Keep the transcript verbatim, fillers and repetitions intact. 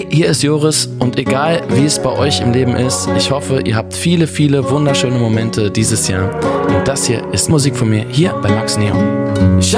hier ist Joris und egal wie es bei euch im Leben ist, ich hoffe, ihr habt viele, viele wunderschöne Momente dieses Jahr. Und das hier ist Musik von mir hier bei Max Neon. Ich